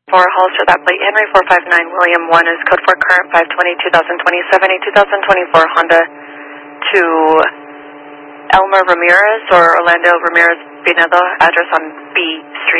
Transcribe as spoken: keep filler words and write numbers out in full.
For Hollister, that plate Henry four five nine William one is code for current five twenty two thousand twenty-seven, a two thousand twenty-four Honda to Elmer Ramirez or Orlando Ramirez Pinedo, address on B Street.